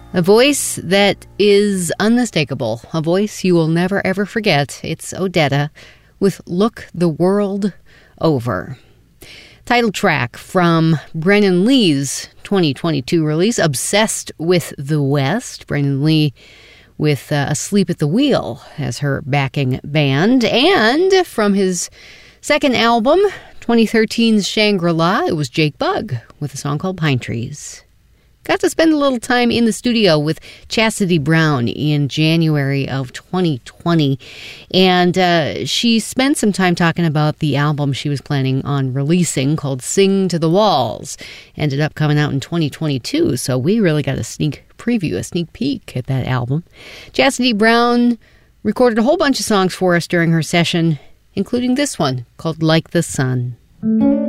A voice that is unmistakable, a voice you will never ever forget. It's Odetta with Look the World Over. Title track from Brennan Lee's 2022 release, Obsessed with the West. Brennan Lee with Asleep at the Wheel as her backing band. And from his second album, 2013's Shangri-La, it was Jake Bugg with a song called Pine Trees. Got to spend a little time in the studio with Chastity Brown in January of 2020. And she spent some time talking about the album she was planning on releasing called Sing to the Walls. Ended up coming out in 2022, so we really got a sneak preview, a sneak peek at that album. Chastity Brown recorded a whole bunch of songs for us during her session, including this one called Like the Sun.